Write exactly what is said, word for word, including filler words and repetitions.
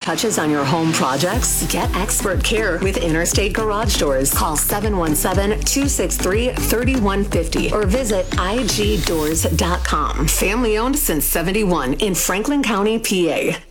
touches on your home projects? Get expert care with Interstate Garage Doors. Call seven one seven, two six three, three one five zero or visit I G doors dot com. Family owned since seventy-one in Franklin County, P A.